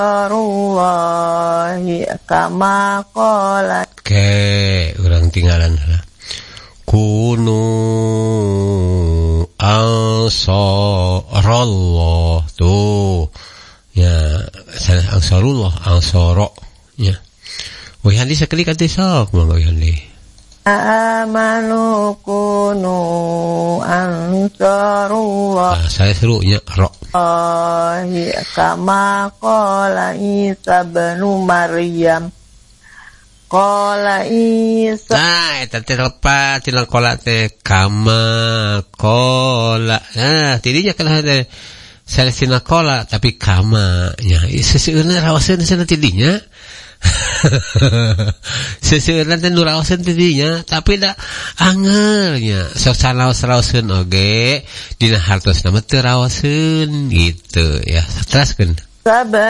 Rullahi kama qala. Oke, urang tinggalan lah. Kunu ansarallah tuh. Ya, ansarullah, ansara ya. Wih handi sekali kata sok, mangga wih handi. Amanu kunu ansarullah. Nah, saya serunya ro. Kama qala Isa bin Maryam. Qala Isa. Nah, eta teh lepat tina qala teh kama qala. Nah, tidinya kana teh salesina qala tapi kama nya. Seseueurna raoseun cenah tidinya. Seseueurna teh nu raoseun tidinya tapi da angel nya. Sok sanaos-raoseun oge dina hartosna mah teu raoseun gitu ya. Teraskeun. Sabar